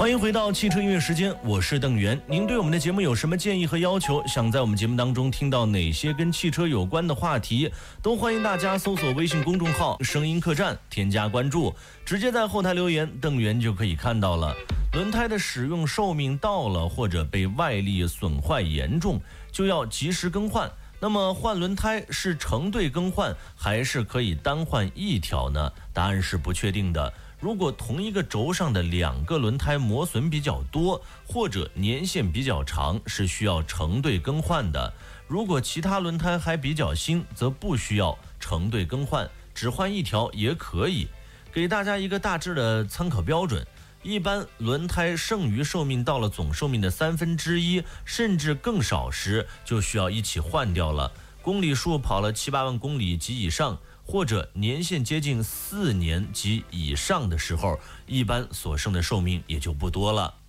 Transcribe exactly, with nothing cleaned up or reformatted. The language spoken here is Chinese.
欢迎回到汽车音乐时间，我是邓源。您对我们的节目有什么建议和要求？想在我们节目当中听到哪些跟汽车有关的话题，都欢迎大家搜索微信公众号声音客栈，添加关注，直接在后台留言，邓源就可以看到了。轮胎的使用寿命到了，或者被外力损坏严重，就要及时更换。那么换轮胎是成对更换，还是可以单换一条呢？答案是不确定的。如果同一个轴上的两个轮胎磨损比较多，或者年限比较长，是需要成对更换的。如果其他轮胎还比较新，则不需要成对更换，只换一条也可以。给大家一个大致的参考标准。一般轮胎剩余寿命到了总寿命的三分之一甚至更少时，就需要一起换掉了。公里数跑了七八万公里及以上，或者年限接近四年及以上的时候，一般所剩的寿命也就不多了。